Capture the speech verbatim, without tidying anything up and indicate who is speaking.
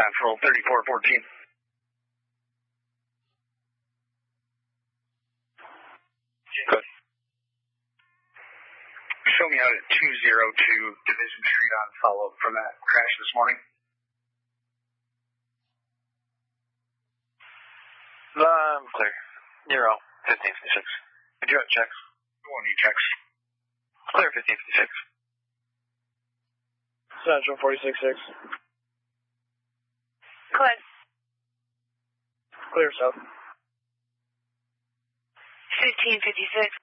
Speaker 1: Central thirty-four fourteen.
Speaker 2: Good.
Speaker 1: Show me out at two oh two Division Street on follow-up from that crash this morning.
Speaker 2: Um, clear. Euro, fifteen fifty-six. Did you have checks?
Speaker 1: One need checks.
Speaker 2: Clear, fifteen fifty-six.
Speaker 3: Central forty-six six.
Speaker 4: Clear.
Speaker 3: Clear, South.
Speaker 4: fifteen fifty-six.